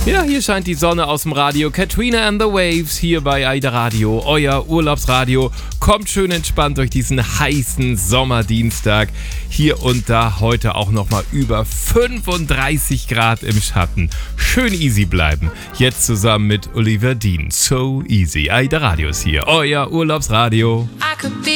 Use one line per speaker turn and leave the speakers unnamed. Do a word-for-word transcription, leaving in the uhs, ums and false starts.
Ja, hier scheint die Sonne aus dem Radio. Katrina and the Waves hier bei AIDA Radio, euer Urlaubsradio. Kommt schön entspannt durch diesen heißen Sommerdienstag. Hier und da heute auch nochmal über fünfunddreißig Grad im Schatten. Schön easy bleiben. Jetzt zusammen mit Oliver Dean. So easy. AIDA Radio ist hier, euer Urlaubsradio.